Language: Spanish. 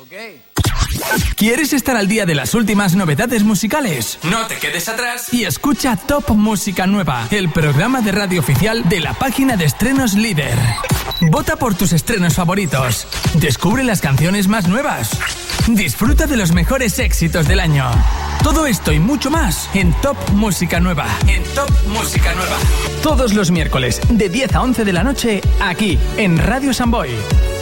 ¿Quieres estar al día de las últimas novedades musicales? No te quedes atrás y escucha Top Música Nueva, el programa de radio oficial de la página de estrenos líder. Vota por tus estrenos favoritos. Descubre las canciones más nuevas. Disfruta de los mejores éxitos del año. Todo esto y mucho más en Top Música Nueva. En Top Música Nueva. Todos los miércoles de 10 a 11 de la noche, aquí en Radio Samboy.